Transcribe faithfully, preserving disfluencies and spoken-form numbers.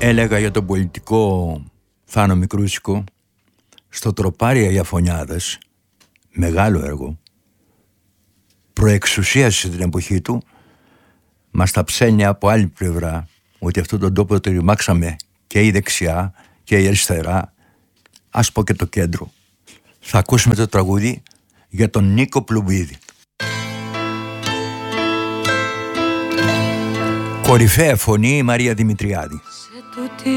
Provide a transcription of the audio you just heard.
Έλεγα για τον πολιτικό Θάνο Μικρούσικο στο Τροπάρια οι Αφωνιάδες, μεγάλο έργο, προεξουσίασε την εποχή του, μας τα ψένει από άλλη πλευρά ότι αυτόν τον τόπο το ρημάξαμε και η δεξιά και η αριστερά, ας πω και το κέντρο. Θα ακούσουμε το τραγούδι για τον Νίκο Πλουμπίδη. Κορυφαία φωνή η Μαρία Δημητριάδη.